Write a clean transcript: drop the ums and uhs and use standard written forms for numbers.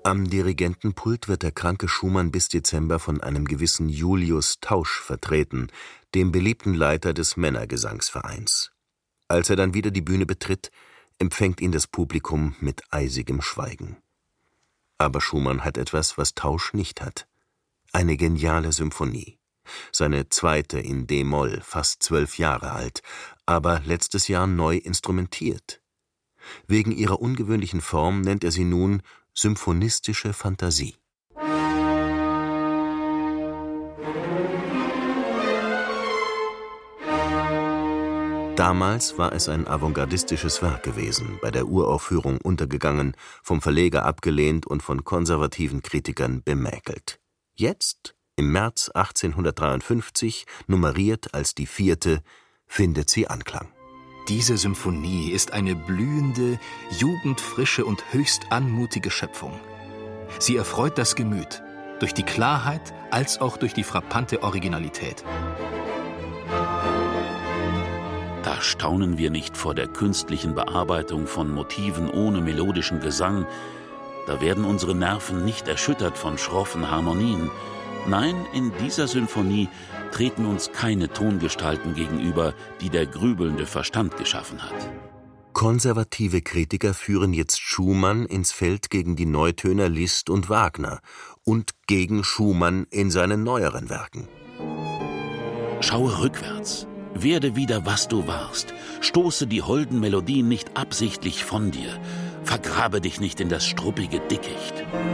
Am Dirigentenpult wird der kranke Schumann bis Dezember von einem gewissen Julius Tausch vertreten, dem beliebten Leiter des Männergesangsvereins. Als er dann wieder die Bühne betritt, empfängt ihn das Publikum mit eisigem Schweigen. Aber Schumann hat etwas, was Tausch nicht hat: eine geniale Symphonie. Seine zweite in d-Moll, fast 12 Jahre alt, aber letztes Jahr neu instrumentiert. Wegen ihrer ungewöhnlichen Form nennt er sie nun symphonistische Fantasie. Damals war es ein avantgardistisches Werk gewesen, bei der Uraufführung untergegangen, vom Verleger abgelehnt und von konservativen Kritikern bemäkelt. Jetzt, im März 1853, nummeriert als die 4., findet sie Anklang. Diese Symphonie ist eine blühende, jugendfrische und höchst anmutige Schöpfung. Sie erfreut das Gemüt, durch die Klarheit als auch durch die frappante Originalität. Da staunen wir nicht vor der künstlichen Bearbeitung von Motiven ohne melodischen Gesang. Da werden unsere Nerven nicht erschüttert von schroffen Harmonien. Nein, in dieser Symphonie treten uns keine Tongestalten gegenüber, die der grübelnde Verstand geschaffen hat. Konservative Kritiker führen jetzt Schumann ins Feld gegen die Neutöner Liszt und Wagner und gegen Schumann in seinen neueren Werken. Schaue rückwärts. Werde wieder, was du warst. Stoße die holden Melodien nicht absichtlich von dir. Vergrabe dich nicht in das struppige Dickicht.